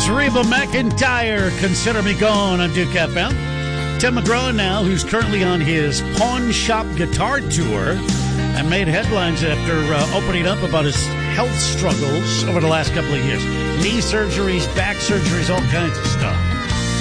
That's Reba McEntire, Consider Me Gone on Duke FM. Tim McGraw now, who's currently on his pawn shop guitar tour and made headlines after opening up about his health struggles over the last couple of years. Knee surgeries, back surgeries, all kinds of stuff.